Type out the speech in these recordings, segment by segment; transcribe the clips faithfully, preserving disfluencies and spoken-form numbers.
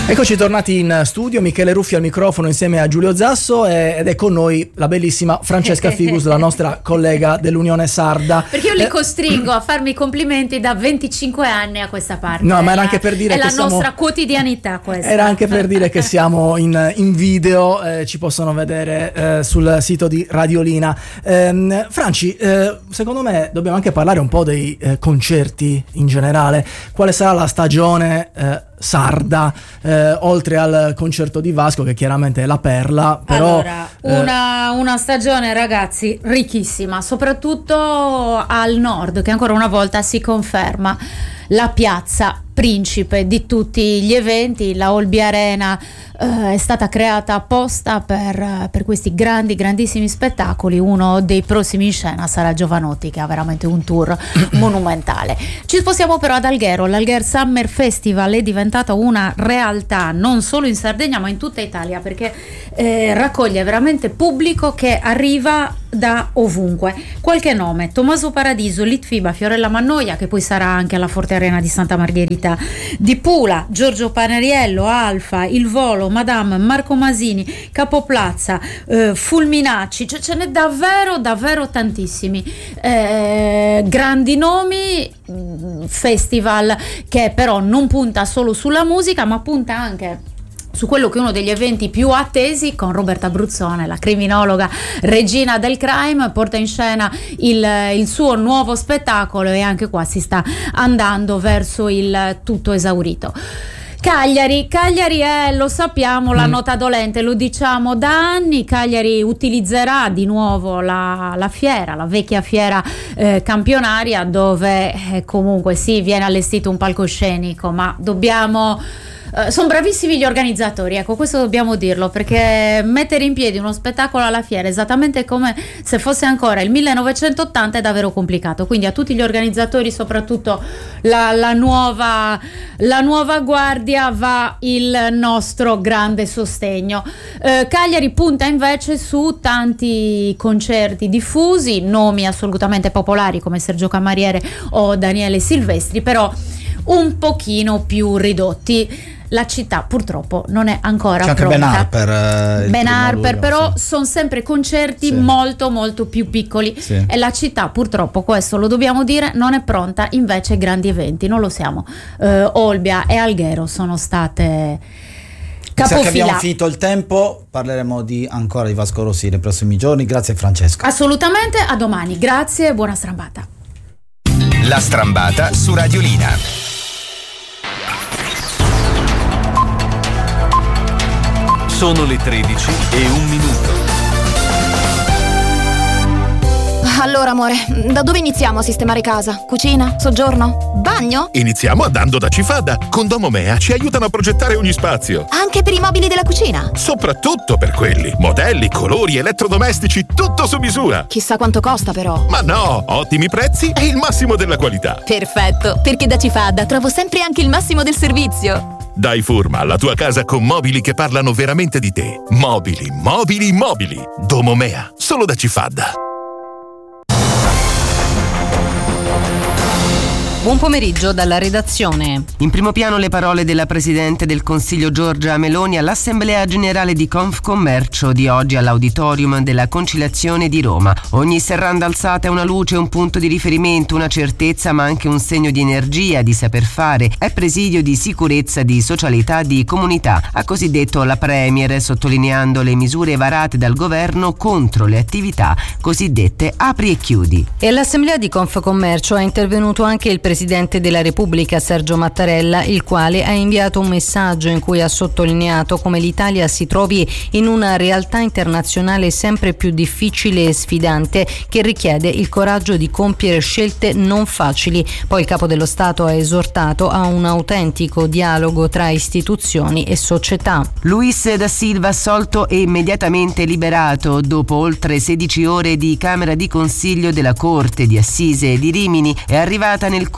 Eccoci tornati in studio, Michele Ruffi al microfono insieme a Giulio Zasso ed è con noi la bellissima Francesca Figus, la nostra collega dell'Unione Sarda. Perché io li costringo a farmi complimenti da venticinque anni a questa parte. No, ma era anche per dire è che la siamo... nostra quotidianità questa. Era anche per dire che siamo in, in video, eh, ci possono vedere eh, sul sito di Radiolina. Eh, Franci, eh, secondo me dobbiamo anche parlare un po' dei eh, concerti in generale. Quale sarà la stagione eh, sarda, eh, oltre al concerto di Vasco che chiaramente è la perla, però allora, una, eh... una stagione, ragazzi, ricchissima, soprattutto al nord, che ancora una volta si conferma la piazza principe di tutti gli eventi. La Olbia Arena eh, è stata creata apposta per, per questi grandi, grandissimi spettacoli. Uno dei prossimi in scena sarà Giovanotti, che ha veramente un tour monumentale. Ci spostiamo però ad Alghero. L'Algher Summer Festival è diventata una realtà non solo in Sardegna ma in tutta Italia, perché eh, raccoglie veramente pubblico che arriva da ovunque. Qualche nome: Tommaso Paradiso, Litfiba, Fiorella Mannoia, che poi sarà anche alla Forte Arena di Santa Margherita di Pula, Giorgio Panariello, Alfa, Il Volo, Madame, Marco Masini, Capoplazza, eh, Fulminacci, cioè, ce n'è davvero davvero tantissimi eh, grandi nomi. Festival che però non punta solo sulla musica, ma punta anche su quello che è uno degli eventi più attesi, con Roberta Abruzzone, la criminologa regina del crime, porta in scena il, il suo nuovo spettacolo, e anche qua si sta andando verso il tutto esaurito. Cagliari, Cagliari è, lo sappiamo, la nota dolente, lo diciamo da anni. Cagliari utilizzerà di nuovo la, la fiera, la vecchia fiera eh, campionaria, dove eh, comunque sì, viene allestito un palcoscenico, ma dobbiamo... Uh, sono bravissimi gli organizzatori, ecco, questo dobbiamo dirlo, perché mettere in piedi uno spettacolo alla fiera esattamente come se fosse ancora il millenovecentottanta è davvero complicato. Quindi a tutti gli organizzatori, soprattutto la, la nuova la nuova guardia, va il nostro grande sostegno. uh, Cagliari punta invece su tanti concerti diffusi, nomi assolutamente popolari come Sergio Camariere o Daniele Silvestri, però un pochino più ridotti. La città purtroppo non è ancora C'è pronta. anche Ben Harper, eh, Ben Harper, luglio, però sì. sono sempre concerti sì. molto molto più piccoli, sì. E la città purtroppo, questo lo dobbiamo dire, non è pronta invece grandi eventi, non lo siamo. uh, Olbia e Alghero sono state capofila. Se abbiamo finito il tempo, parleremo di, ancora di Vasco Rossi nei prossimi giorni. Grazie Francesca. Assolutamente, a domani, grazie e buona strambata. La strambata su Radiolina. Sono le tredici e un minuto. Allora amore, da dove iniziamo a sistemare casa? Cucina? Soggiorno? Bagno? Iniziamo andando da Cifada. Con Domomea ci aiutano a progettare ogni spazio. Anche per i mobili della cucina? Soprattutto per quelli. Modelli, colori, elettrodomestici, tutto su misura. Chissà quanto costa però. Ma no, ottimi prezzi e il massimo della qualità. Perfetto, perché da Cifada trovo sempre anche il massimo del servizio. Dai Furma alla tua casa con mobili che parlano veramente di te. Mobili, mobili, mobili. Domomea, solo da Cifada. Buon pomeriggio dalla redazione. In primo piano le parole della Presidente del Consiglio Giorgia Meloni all'Assemblea Generale di Confcommercio di oggi all'Auditorium della Conciliazione di Roma. Ogni serranda alzata è una luce, un punto di riferimento, una certezza, ma anche un segno di energia, di saper fare. È presidio di sicurezza, di socialità, di comunità. Ha così detto la Premier, sottolineando le misure varate dal governo contro le attività cosiddette apri e chiudi. E all'Assemblea di Confcommercio è intervenuto anche il Presidente Presidente della Repubblica Sergio Mattarella, il quale ha inviato un messaggio in cui ha sottolineato come l'Italia si trovi in una realtà internazionale sempre più difficile e sfidante, che richiede il coraggio di compiere scelte non facili. Poi il Capo dello Stato ha esortato a un autentico dialogo tra istituzioni e società. Luis da Silva assolto e immediatamente liberato dopo oltre sedici ore di Camera di Consiglio della Corte di Assise di Rimini. È arrivata nel cuore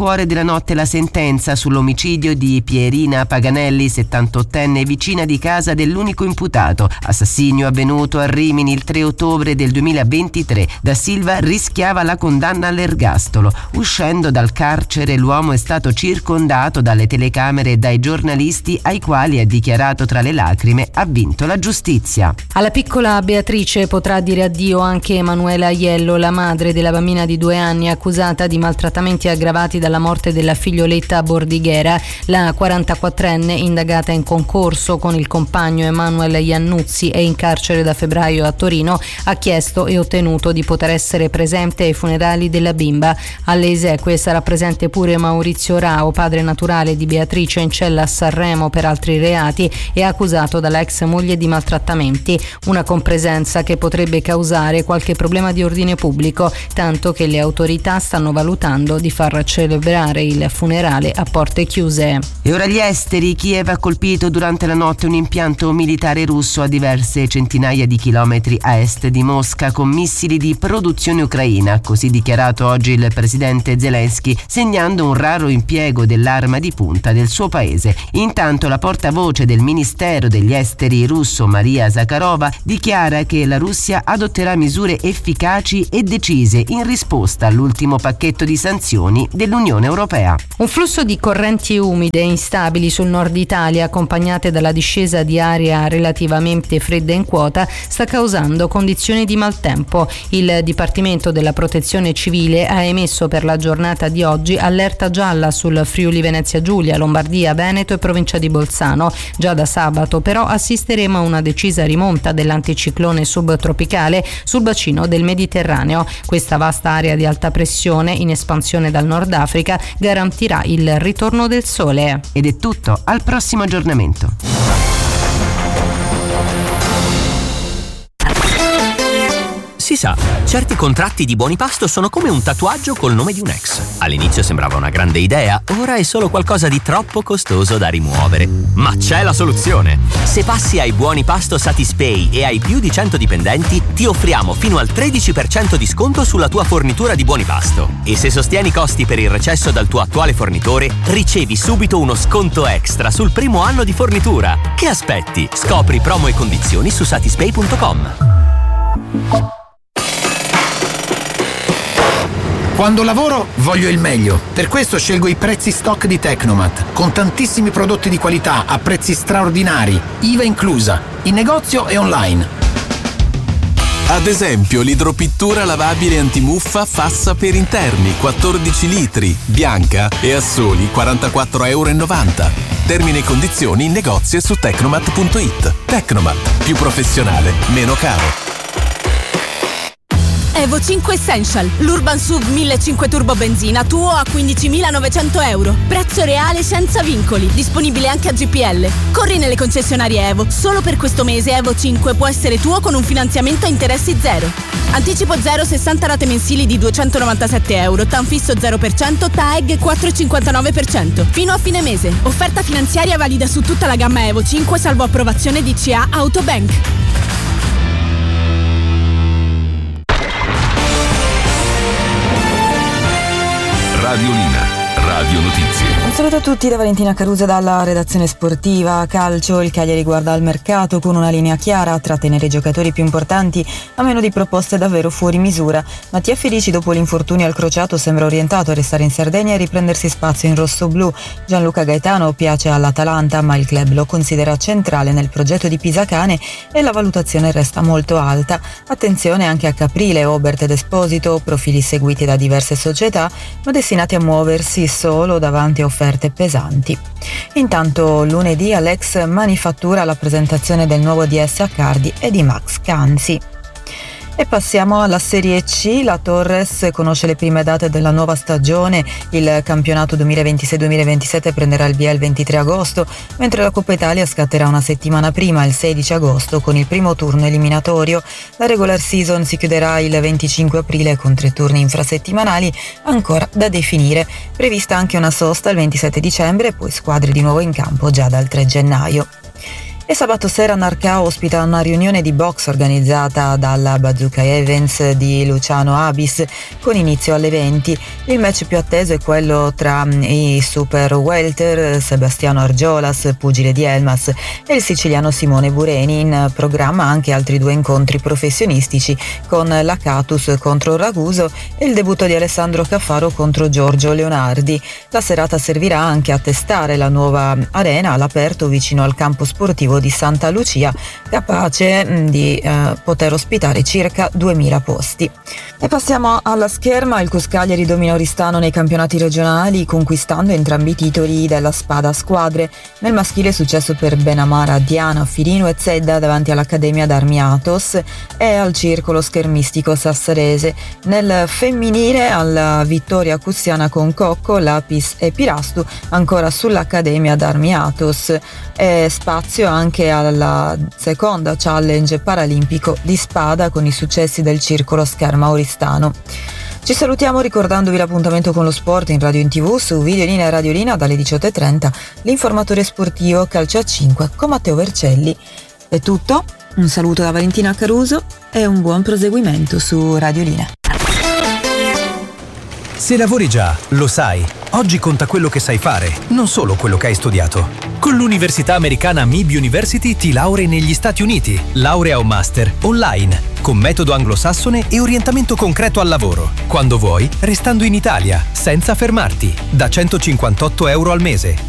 cuore della notte la sentenza sull'omicidio di Pierina Paganelli, settantottenne vicina di casa dell'unico imputato. Assassinio avvenuto a Rimini il tre ottobre del duemilaventitré. Da Silva rischiava la condanna all'ergastolo. Uscendo dal carcere, l'uomo è stato circondato dalle telecamere e dai giornalisti, ai quali ha dichiarato tra le lacrime: ha vinto la giustizia. Alla piccola Beatrice potrà dire addio anche Emanuela Aiello, la madre della bambina di due anni accusata di maltrattamenti aggravati dalla morte della figlioletta Bordighera. La quarantaquattrenne, indagata in concorso con il compagno Emanuele Iannuzzi e in carcere da febbraio a Torino, ha chiesto e ottenuto di poter essere presente ai funerali della bimba. Alle esequie sarà presente pure Maurizio Rao, padre naturale di Beatrice, in cella a Sanremo per altri reati e accusato dalla ex moglie di maltrattamenti. Una compresenza che potrebbe causare qualche problema di ordine pubblico, tanto che le autorità stanno valutando di far celebrare il funerale a porte chiuse. E ora gli esteri. Kiev ha colpito durante la notte un impianto militare russo a diverse centinaia di chilometri a est di Mosca con missili di produzione ucraina, così dichiarato oggi il presidente Zelensky, segnando un raro impiego dell'arma di punta del suo paese. Intanto la portavoce del Ministero degli Esteri russo, Maria Zakharova, dichiara che la Russia adotterà misure efficaci e decise in risposta all'ultimo pacchetto di sanzioni dell'Unione Europea. Un flusso di correnti umide e instabili sul nord Italia, accompagnate dalla discesa di aria relativamente fredda in quota, sta causando condizioni di maltempo. Il Dipartimento della Protezione Civile ha emesso per la giornata di oggi allerta gialla sul Friuli Venezia Giulia, Lombardia, Veneto e provincia di Bolzano. Già da sabato però assisteremo a una decisa rimonta dell'anticiclone subtropicale sul bacino del Mediterraneo. Questa vasta area di alta pressione in espansione dal Nord Africa garantirà il ritorno del sole. Ed è tutto, al prossimo aggiornamento. Si sa, certi contratti di buoni pasto sono come un tatuaggio col nome di un ex. All'inizio sembrava una grande idea, ora è solo qualcosa di troppo costoso da rimuovere. Ma c'è la soluzione! Se passi ai buoni pasto Satispay e hai più di cento dipendenti, ti offriamo fino al tredici per cento di sconto sulla tua fornitura di buoni pasto. E se sostieni i costi per il recesso dal tuo attuale fornitore, ricevi subito uno sconto extra sul primo anno di fornitura. Che aspetti? Scopri promo e condizioni su satispay punto com. Quando lavoro voglio il meglio, per questo scelgo i prezzi stock di Tecnomat, con tantissimi prodotti di qualità a prezzi straordinari, I V A inclusa, in negozio e online. Ad esempio l'idropittura lavabile antimuffa Fassa per interni, quattordici litri, bianca e a soli quarantaquattro virgola novanta euro. Termini e condizioni in negozio e su tecnomat punto it. Tecnomat, più professionale, meno caro. Evo cinque Essential, l'Urban S U V millecinquecento turbo benzina tuo a quindicimilanovecento euro. Prezzo reale senza vincoli, disponibile anche a G P L. Corri nelle concessionarie Evo, solo per questo mese Evo cinque può essere tuo con un finanziamento a interessi zero. Anticipo zero, sessanta rate mensili di duecentonovantasette euro, T A N fisso zero per cento, T A E G quattro virgola cinquantanove per cento. Fino a fine mese. Offerta finanziaria valida su tutta la gamma Evo cinque salvo approvazione D C A Autobank. Radiolina, Radio Notizie. Un saluto a tutti da Valentina Carusa dalla redazione sportiva. Calcio, il Cagliari guarda al mercato con una linea chiara a trattenere i giocatori più importanti, a meno di proposte davvero fuori misura. Mattia Felici, dopo l'infortunio al crociato, sembra orientato a restare in Sardegna e riprendersi spazio in rossoblu. Gianluca Gaetano piace all'Atalanta, ma il club lo considera centrale nel progetto di Pisacane e la valutazione resta molto alta. Attenzione anche a Caprile, Obert ed Esposito, profili seguiti da diverse società, ma destinati a muoversi solo davanti a offerte pesanti. Intanto lunedì all'ex Manifattura la presentazione del nuovo D S Accardi e di Max Canzi. E passiamo alla Serie C. La Torres conosce le prime date della nuova stagione. Il campionato duemilaventisei duemilaventisette prenderà il via il ventitré agosto, mentre la Coppa Italia scatterà una settimana prima, il sedici agosto, con il primo turno eliminatorio. La regular season si chiuderà il venticinque aprile con tre turni infrasettimanali ancora da definire. Prevista anche una sosta il ventisette dicembre e poi squadre di nuovo in campo già dal tre gennaio. E sabato sera Narca ospita una riunione di box organizzata dalla Bazooka Events di Luciano Abis con inizio alle venti. Il match più atteso è quello tra i super welter Sebastiano Argiolas, pugile di Elmas, e il siciliano Simone Bureni. In programma anche altri due incontri professionistici con la Catus contro Raguso e il debutto di Alessandro Caffaro contro Giorgio Leonardi. La serata servirà anche a testare la nuova arena all'aperto vicino al campo sportivo di Santa Lucia, capace di eh, poter ospitare circa duemila posti. E passiamo alla scherma. Il Cuscagliari domina Oristano nei campionati regionali, conquistando entrambi i titoli della spada a squadre. Nel maschile è successo per Benamara, Diana, Firino e Zedda davanti all'Accademia d'Armiatos e al Circolo Schermistico Sassarese. Nel femminile alla vittoria cussiana con Cocco, Lapis e Pirastu, ancora sull'Accademia d'Armiatos. E spazio anche alla seconda challenge paralimpico di spada con i successi del Circolo Scherma Oristano. Ci salutiamo ricordandovi l'appuntamento con lo sport in radio e in tv su Videolina e Radiolina dalle diciotto e trenta, l'informatore sportivo Calcio a cinque con Matteo Vercelli. È tutto, un saluto da Valentina Caruso e un buon proseguimento su Radiolina. Se lavori già, lo sai, oggi conta quello che sai fare, non solo quello che hai studiato. Con l'università americana M I B University ti laurei negli Stati Uniti, laurea o master, online, con metodo anglosassone e orientamento concreto al lavoro. Quando vuoi, restando in Italia, senza fermarti, da centocinquantotto euro al mese.